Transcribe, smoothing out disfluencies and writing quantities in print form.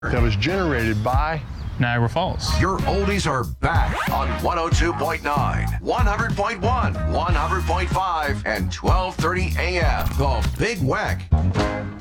that was generated by Niagara Falls. Your oldies are back on 102.9, 100.1, 100.5, and 1230 AM. The Big Wack.